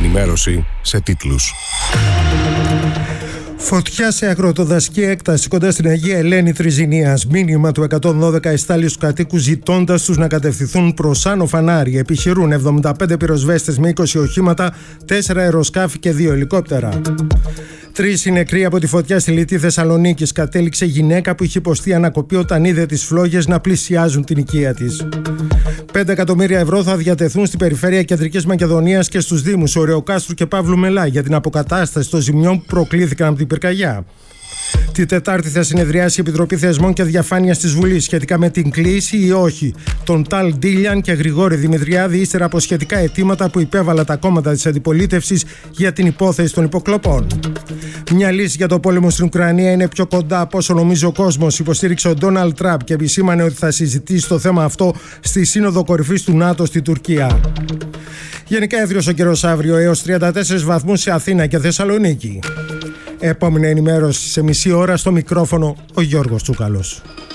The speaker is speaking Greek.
ενημέρωση σε τίτλους. Φωτιά σε αγροτοδασική έκταση κοντά στην Αγία Ελένη Τριζηνίας. Μήνυμα του 112 εστάλει στους κατοίκους ζητώντας τους να κατευθυνθούν προς Άνω Φανάρι. Επιχειρούν 75 πυροσβέστες με 20 οχήματα, 4 αεροσκάφη και 2 ελικόπτερα. 3 είναι νεκροί από τη φωτιά στη Λιτή Θεσσαλονίκης. Κατέληξε γυναίκα που είχε υποστεί ανακοπή όταν είδε τις φλόγες να πλησιάζουν την οικία της. 5 εκατομμύρια ευρώ θα διατεθούν στην περιφέρεια Κεντρικής Μακεδονίας και στους Δήμους Ωρεοκάστρου και Παύλου Μελά για την αποκατάσταση των ζημιών που προκλήθηκαν από την πυρκαγιά. Τη Τετάρτη θα συνεδριάσει η Επιτροπή Θεσμών και Διαφάνειας της Βουλής σχετικά με την κλίση ή όχι των Ταλ Ντίλιαν και Γρηγόρη Δημητριάδη ύστερα από σχετικά αιτήματα που υπέβαλα τα κόμματα της αντιπολίτευσης για την υπόθεση των υποκλοπών. Μια λύση για το πόλεμο στην Ουκρανία είναι πιο κοντά από όσο νομίζει ο κόσμος, υποστήριξε ο Ντόναλντ Τραμπ και επισήμανε ότι θα συζητήσει το θέμα αυτό στη Σύνοδο Κορυφής του ΝΑΤΟ στη Τουρκία. Γενικά έθριος ο καιρός αύριο έως 34 βαθμούς σε Αθήνα και Θεσσαλονίκη. Επόμενη ενημέρωση σε μισή ώρα, στο μικρόφωνο ο Γιώργος Τσούκαλος.